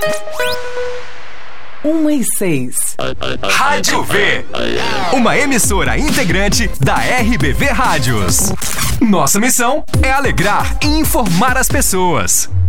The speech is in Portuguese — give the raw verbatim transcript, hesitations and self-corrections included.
Uma e seis. Rádio V. Uma emissora integrante da R B V Rádios. Nossa missão é alegrar e informar as pessoas.